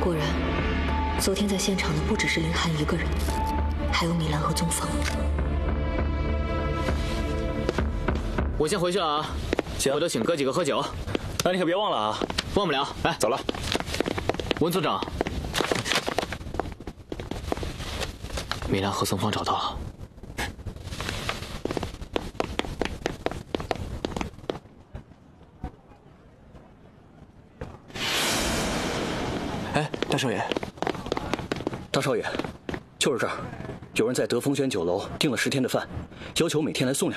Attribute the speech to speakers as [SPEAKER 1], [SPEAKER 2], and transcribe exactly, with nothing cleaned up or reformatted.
[SPEAKER 1] 果然，昨天在现场的不只是林寒一个人，还有米兰和宗方。
[SPEAKER 2] 我先回去了啊，
[SPEAKER 3] 行，
[SPEAKER 2] 我就请哥几个喝酒，
[SPEAKER 3] 那你可别忘了啊，
[SPEAKER 2] 忘不了。来，
[SPEAKER 3] 走了。
[SPEAKER 2] 文组长，米兰和宗方找到了。
[SPEAKER 3] 哎，大少爷，大少爷，就是这儿，有人在德丰轩酒楼订了十天的饭，要求每天来送两。